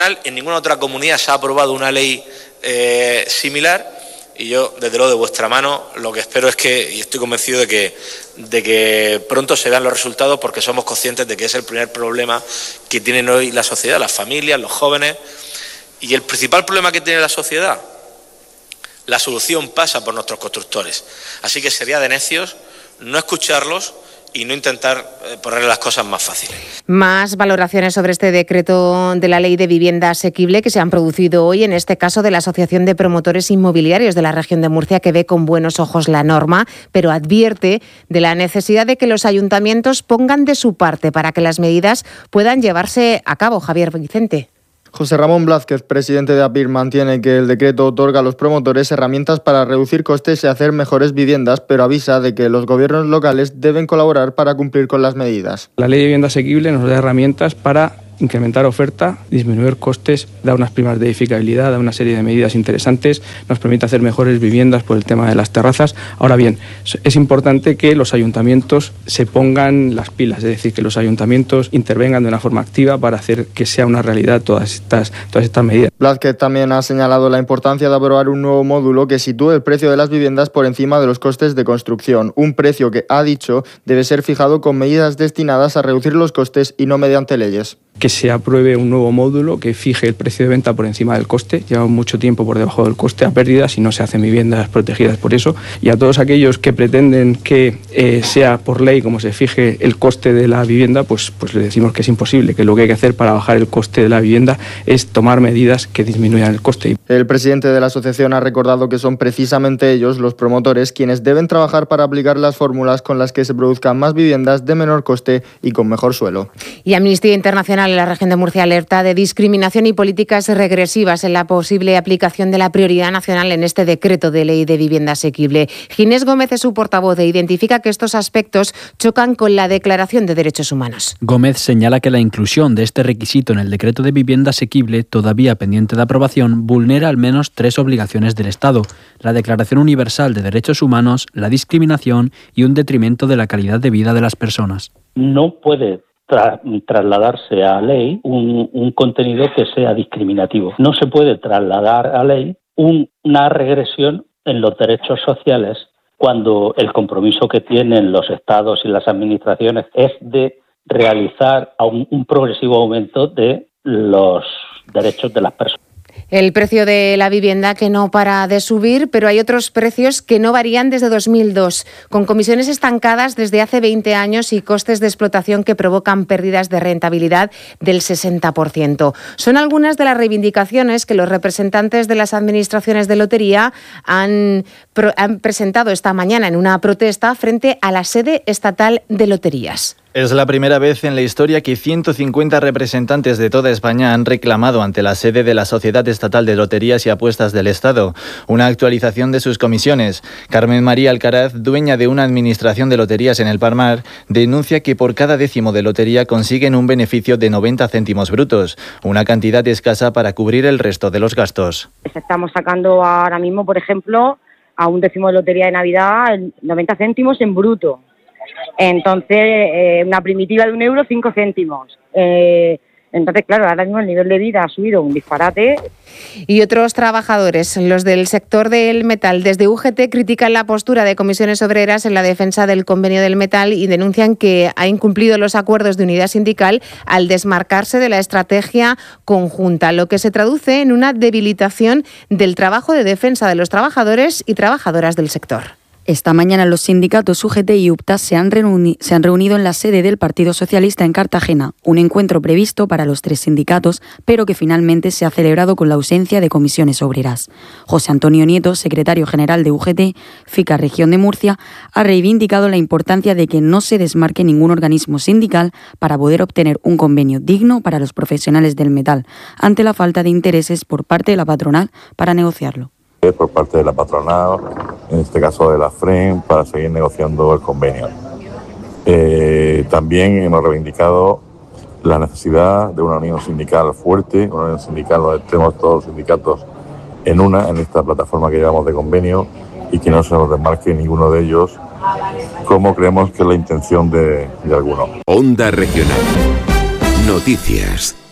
En ninguna otra comunidad se ha aprobado una ley similar y yo, desde luego, de vuestra mano, lo que espero es que, y estoy convencido de que pronto se vean los resultados, porque somos conscientes de que es el primer problema que tienen hoy la sociedad, las familias, los jóvenes, y el principal problema que tiene la sociedad. La solución pasa por nuestros constructores. Así que sería de necios no escucharlos y no intentar ponerle las cosas más fáciles. Más valoraciones sobre este decreto de la Ley de Vivienda Asequible que se han producido hoy, en este caso de la Asociación de Promotores Inmobiliarios de la región de Murcia, que ve con buenos ojos la norma, pero advierte de la necesidad de que los ayuntamientos pongan de su parte para que las medidas puedan llevarse a cabo. Javier Vicente. José Ramón Blázquez, presidente de APIR, mantiene que el decreto otorga a los promotores herramientas para reducir costes y hacer mejores viviendas, pero avisa de que los gobiernos locales deben colaborar para cumplir con las medidas. La Ley de Vivienda Asequible nos da herramientas para incrementar oferta, disminuir costes, da unas primas de edificabilidad, da una serie de medidas interesantes, nos permite hacer mejores viviendas por el tema de las terrazas. Ahora bien, es importante que los ayuntamientos se pongan las pilas, es decir, que los ayuntamientos intervengan de una forma activa para hacer que sea una realidad todas estas medidas. Blázquez también ha señalado la importancia de aprobar un nuevo módulo que sitúe el precio de las viviendas por encima de los costes de construcción, un precio que, ha dicho, debe ser fijado con medidas destinadas a reducir los costes y no mediante leyes. Que se apruebe un nuevo módulo que fije el precio de venta por encima del coste. Llevamos mucho tiempo por debajo del coste a pérdidas y no se hacen viviendas protegidas por eso. Y a todos aquellos que pretenden que sea por ley como se fije el coste de la vivienda, pues les decimos que es imposible, que lo que hay que hacer para bajar el coste de la vivienda es tomar medidas que disminuyan el coste. El presidente de la asociación ha recordado que son precisamente ellos, los promotores, quienes deben trabajar para aplicar las fórmulas con las que se produzcan más viviendas de menor coste y con mejor suelo. Y Amnistía Internacional en la región de Murcia alerta de discriminación y políticas regresivas en la posible aplicación de la prioridad nacional en este decreto de ley de vivienda asequible. Ginés Gómez es su portavoz e identifica que estos aspectos chocan con la Declaración de Derechos Humanos. Gómez señala que la inclusión de este requisito en el decreto de vivienda asequible, todavía pendiente de aprobación, vulnera al menos 3 obligaciones del Estado: la Declaración Universal de Derechos Humanos, la discriminación y un detrimento de la calidad de vida de las personas. No puede trasladarse a ley un contenido que sea discriminativo. No se puede trasladar a ley una regresión en los derechos sociales cuando el compromiso que tienen los estados y las administraciones es de realizar un progresivo aumento de los derechos de las personas. El precio de la vivienda que no para de subir, pero hay otros precios que no varían desde 2002, con comisiones estancadas desde hace 20 años y costes de explotación que provocan pérdidas de rentabilidad del 60%. Son algunas de las reivindicaciones que los representantes de las administraciones de lotería han presentado esta mañana en una protesta frente a la sede estatal de loterías. Es la primera vez en la historia que 150 representantes de toda España han reclamado ante la sede de la Sociedad Estatal de Loterías y Apuestas del Estado una actualización de sus comisiones. Carmen María Alcaraz, dueña de una administración de loterías en el Palmar, denuncia que por cada décimo de lotería consiguen un beneficio de 90 céntimos brutos, una cantidad escasa para cubrir el resto de los gastos. Estamos sacando ahora mismo, por ejemplo, a un décimo de lotería de Navidad 90 céntimos en bruto. Entonces, una primitiva de 1 euro, 5 céntimos. Entonces, claro, ahora mismo el nivel de vida ha subido un disparate. Y otros trabajadores, los del sector del metal, desde UGT critican la postura de Comisiones Obreras en la defensa del convenio del metal y denuncian que ha incumplido los acuerdos de unidad sindical al desmarcarse de la estrategia conjunta, lo que se traduce en una debilitación del trabajo de defensa de los trabajadores y trabajadoras del sector. Esta mañana los sindicatos UGT y UPTA se han reunido en la sede del Partido Socialista en Cartagena, un encuentro previsto para los 3 sindicatos, pero que finalmente se ha celebrado con la ausencia de Comisiones Obreras. José Antonio Nieto, secretario general de UGT, FICA Región de Murcia, ha reivindicado la importancia de que no se desmarque ningún organismo sindical para poder obtener un convenio digno para los profesionales del metal, ante la falta de intereses por parte de la patronal para negociarlo. Por parte de la patronal, en este caso de la FREN, para seguir negociando el convenio. También hemos reivindicado la necesidad de una unión sindical fuerte, una unión sindical donde estemos todos los sindicatos en esta plataforma que llevamos de convenio y que no se nos desmarque ninguno de ellos, como creemos que es la intención de algunos. Onda Regional. Noticias.